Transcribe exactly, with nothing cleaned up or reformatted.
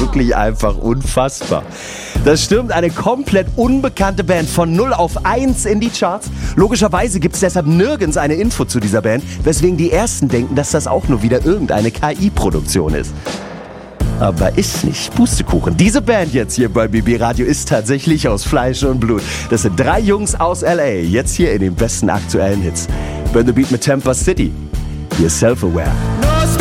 wirklich einfach unfassbar. Das stürmt eine komplett unbekannte Band von null auf eins in die Charts. Logischerweise gibt es deshalb nirgends eine Info zu dieser Band, weswegen die Ersten denken, dass das auch nur wieder irgendeine K I-Produktion ist. Aber ist nicht. Pustekuchen. Diese Band jetzt hier bei B B Radio ist tatsächlich aus Fleisch und Blut. Das sind drei Jungs aus L A, jetzt hier in den besten aktuellen Hits. Burn the Beat mit Tampa City. You're self-aware.